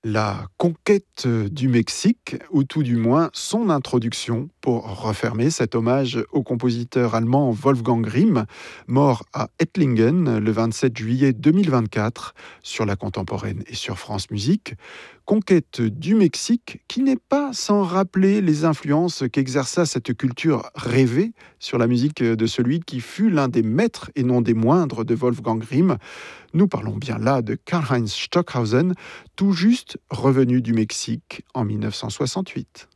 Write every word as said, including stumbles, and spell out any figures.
La conquête du Mexique, ou tout du moins son introduction, pour refermer cet hommage au compositeur allemand Wolfgang Grimm, mort à Ettlingen le vingt-sept juillet deux mille vingt-quatre, sur la Contemporaine et sur France Musique. Conquête du Mexique qui n'est pas sans rappeler les influences qu'exerça cette culture rêvée sur la musique de celui qui fut l'un des maîtres et non des moindres de Wolfgang Grimm. Nous parlons bien là de Karlheinz Stockhausen, tout juste revenu du Mexique en mille neuf cent soixante-huit.